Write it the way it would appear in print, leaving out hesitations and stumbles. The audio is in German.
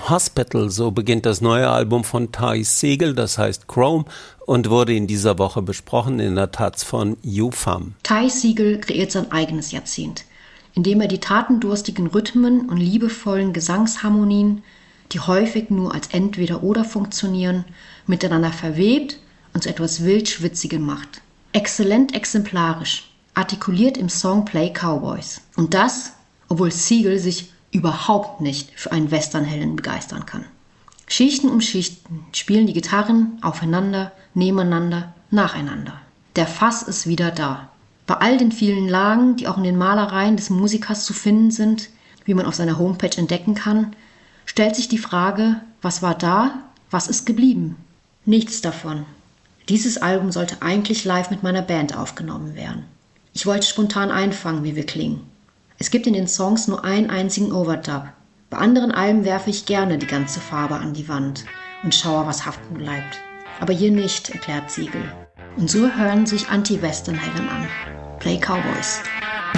Hospital, so beginnt das neue Album von Ty Segall, das heißt Chrome, und wurde in dieser Woche besprochen in der Taz von YouFam. Ty Segall kreiert sein eigenes Jahrzehnt, indem er die tatendurstigen Rhythmen und liebevollen Gesangsharmonien, die häufig nur als Entweder-Oder funktionieren, miteinander verwebt und zu etwas Wildschwitzigem macht. Exzellent exemplarisch, artikuliert im Song Play Cowboys. Und das, obwohl Segall sich überhaupt nicht für einen Westernhelden begeistern kann. Schichten um Schichten spielen die Gitarren aufeinander, nebeneinander, nacheinander. Der Fass ist wieder da. Bei all den vielen Lagen, die auch in den Malereien des Musikers zu finden sind, wie man auf seiner Homepage entdecken kann, stellt sich die Frage, was war da, was ist geblieben? Nichts davon. Dieses Album sollte eigentlich live mit meiner Band aufgenommen werden. Ich wollte spontan einfangen, wie wir klingen. Es gibt in den Songs nur einen einzigen Overdub. Bei anderen Alben werfe ich gerne die ganze Farbe an die Wand und schaue, was haften bleibt. Aber hier nicht, erklärt Segall. Und so hören sich Anti-Western-Helden an. Play Cowboys.